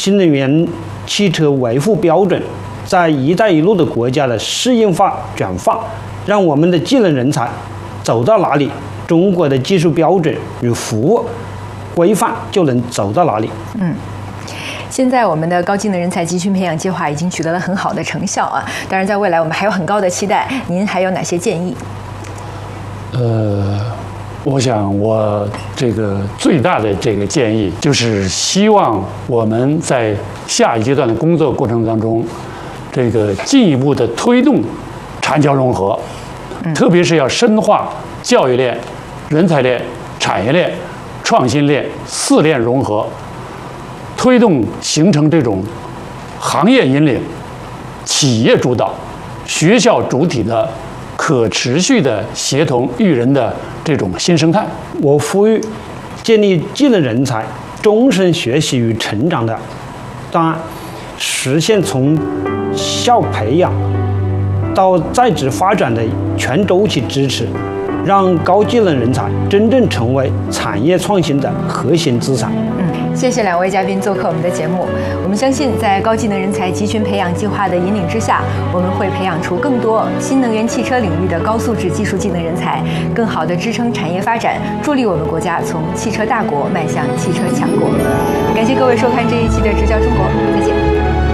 新能源汽车维护标准在“一带一路”的国家的适应化转化，让我们的技能人才走到哪里，中国的技术标准与服务规范就能走到哪里。 现在我们的高技能人才集群培养计划已经取得了很好的成效啊！当然，在未来我们还有很高的期待。您还有哪些建议？ 我想我这个最大的这个建议就是希望我们在下一阶段的工作过程当中，这个进一步的推动产教融合，特别是要深化教育链、人才链、产业链、创新链4链融合，推动形成这种行业引领、企业主导、学校主体的可持续的协同育人的这种新生态。 我呼吁建立技能人才终身学习与成长的档案，实现从校培养到在职发展的全周期支持，让高技能人才真正成为产业创新的核心资产。 谢谢2位嘉宾做客我们的节目。我们相信，在高技能人才集群培养计划的引领之下，我们会培养出更多新能源汽车领域的高素质技术技能人才，更好地支撑产业发展，助力我们国家从汽车大国迈向汽车强国。感谢各位收看这一期的《直角中国》，再见。